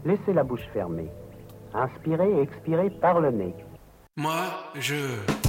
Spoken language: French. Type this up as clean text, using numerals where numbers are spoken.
Laissez la bouche fermée. Inspirez et expirez par le nez. Moi, je...